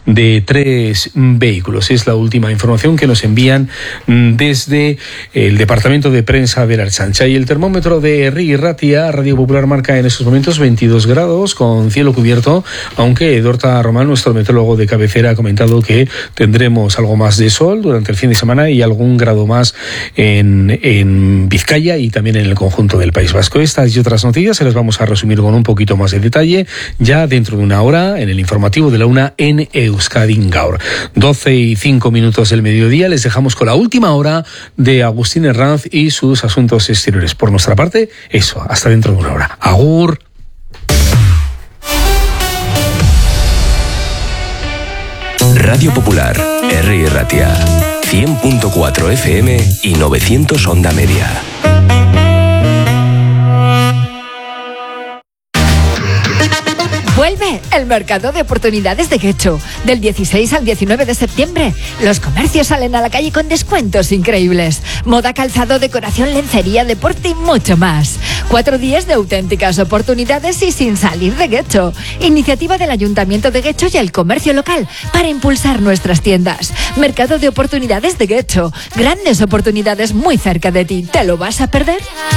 de 3 vehículos. Es la última información que nos envían desde el Departamento de Prensa de la Ertzaintza. Y el termómetro de Herri y Ratia, Radio Popular, marca en estos momentos 22 grados con cielo cubierto, aunque Dorta Román, nuestro meteorólogo de cabecera, ha comentado que tendremos algo más de sol durante el fin de semana y algún grado más en Vizcaya y también en el conjunto del País Vasco. Estas y otras noticias se las vamos a resumir con un poquito más de detalle ya dentro de una hora en el informativo de la una en Euskadi Gaur. 12:05 del mediodía. Les dejamos con la última hora de Agustín Herranz y sus asuntos exteriores. Por nuestra parte, eso, hasta dentro de una hora. Agur. Radio Popular, Herri y Ratia, 100.4 FM y 900 onda media. Vuelve el mercado de oportunidades de Getxo. Del 16 al 19 de septiembre. Los comercios salen a la calle con descuentos increíbles. Moda, calzado, decoración, lencería, deporte y mucho más. 4 días de auténticas oportunidades y sin salir de Getxo. Iniciativa del Ayuntamiento de Getxo y el comercio local para impulsar nuestras tiendas. Mercado de oportunidades de Getxo. Grandes oportunidades muy cerca de ti. ¿Te lo vas a perder?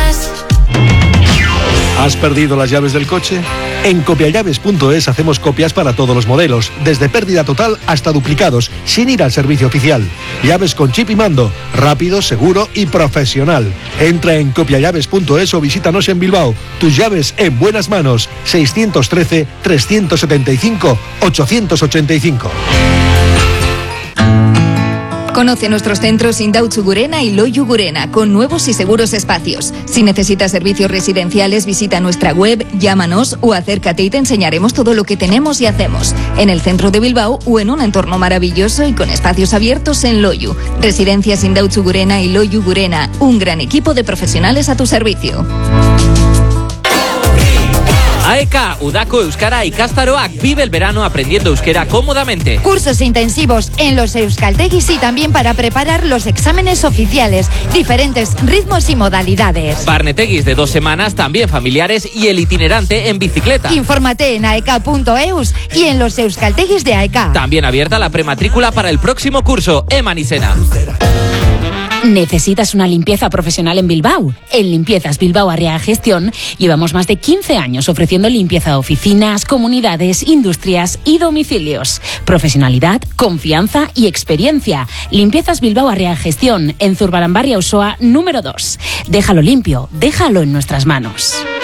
¿Has perdido las llaves del coche? En copiallaves.es hacemos copias para todos los modelos, desde pérdida total hasta duplicados, sin ir al servicio oficial. Llaves con chip y mando, rápido, seguro y profesional. Entra en copiallaves.es o visítanos en Bilbao. Tus llaves en buenas manos. 613-375-885. Conoce nuestros centros Indautxu Gurena y Loiu Gurena, con nuevos y seguros espacios. Si necesitas servicios residenciales, visita nuestra web, llámanos o acércate y te enseñaremos todo lo que tenemos y hacemos. En el centro de Bilbao o en un entorno maravilloso y con espacios abiertos en Loiu. Residencias Indautxu Gurena y Loiu Gurena, un gran equipo de profesionales a tu servicio. AEK, Udako Euskara ikastaroak, vive el verano aprendiendo euskera cómodamente. Cursos intensivos en los euskaltegis y también para preparar los exámenes oficiales, diferentes ritmos y modalidades. Barnetegis de 2 semanas, también familiares, y el itinerante en bicicleta. Infórmate en aek.eus y en los euskaltegis de AEK. También abierta la prematrícula para el próximo curso, Eman Isena. ¿Necesitas una limpieza profesional en Bilbao? En Limpiezas Bilbao Arriaga Gestión llevamos más de 15 años ofreciendo limpieza a oficinas, comunidades, industrias y domicilios. Profesionalidad, confianza y experiencia. Limpiezas Bilbao Arriaga Gestión en Zurbaranbarria Auzoa número 2. Déjalo limpio, déjalo en nuestras manos.